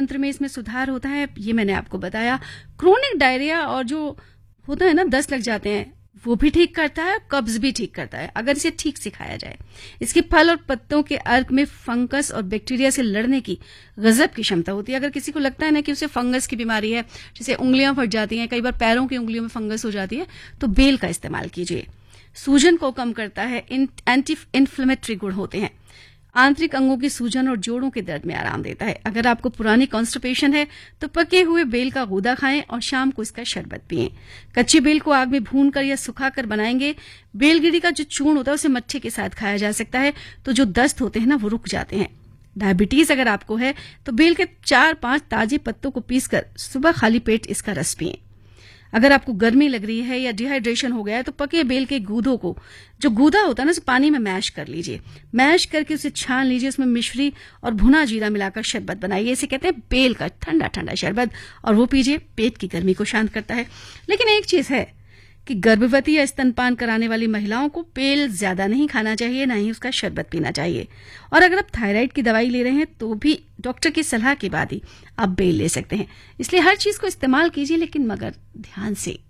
तंत्र में इसमें सुधार होता है, ये मैंने आपको बताया। क्रोनिक डायरिया और जो होता है ना, दस्त लग जाते हैं, वो भी ठीक करता है, कब्ज भी ठीक करता है अगर इसे ठीक से खाया जाए। इसके फल और पत्तों के अर्क में फंगस और बैक्टीरिया से लड़ने की गजब की क्षमता होती है। अगर किसी को लगता है ना कि उसे फंगस की बीमारी है, जैसे उंगलियां फट जाती हैं, कई बार पैरों की उंगलियों में फंगस हो जाती है, तो बेल का इस्तेमाल कीजिए। सूजन को कम करता है, एंटी इन्फ्लेमेटरी गुण होते हैं, आंतरिक अंगों की सूजन और जोड़ों के दर्द में आराम देता है। अगर आपको पुरानी कॉन्स्टिपेशन है तो पके हुए बेल का गूदा खाएं और शाम को इसका शरबत पिएं। कच्ची बेल को आग में भूनकर या सुखाकर बनाएंगे। बेलगिरी का जो चूर्ण होता है उसे मट्ठे के साथ खाया जा सकता है, तो जो दस्त होते हैं ना वो रुक जाते हैं। डायबिटीज अगर आपको है तो बेल के 4-5 ताजे पत्तों को पीसकर सुबह खाली पेट इसका रस पिएं। अगर आपको गर्मी लग रही है या डिहाइड्रेशन हो गया है तो पके बेल के गूदों को, जो गूदा होता है ना, उसे पानी में मैश कर लीजिए। मैश करके उसे छान लीजिए, उसमें मिश्री और भुना जीरा मिलाकर शरबत बनाइए। इसे कहते हैं बेल का ठंडा ठंडा शरबत, और वो पीजिए, पेट की गर्मी को शांत करता है। लेकिन एक चीज है कि गर्भवती या स्तनपान कराने वाली महिलाओं को बेल ज्यादा नहीं खाना चाहिए, ना ही उसका शरबत पीना चाहिए। और अगर आप थायराइड की दवाई ले रहे हैं तो भी डॉक्टर की सलाह के बाद ही आप बेल ले सकते हैं। इसलिए हर चीज को इस्तेमाल कीजिए, लेकिन मगर ध्यान से।